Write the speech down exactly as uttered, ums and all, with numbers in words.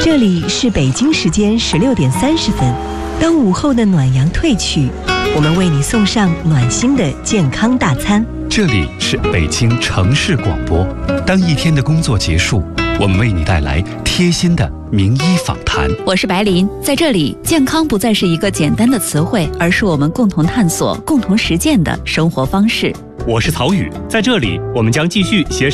这里是北京时间十六点三十分。当午后的暖阳褪去，我们为你送上暖心的健康大餐。 这里是北京城市广播。当一天的工作结束，我们为你带来贴心的名医访谈。 我是白琳，在这里，健康不再是一个简单的词汇，而是我们共同探索、共同实践的生活方式。 我是曹宇，在这里，我们将继续携手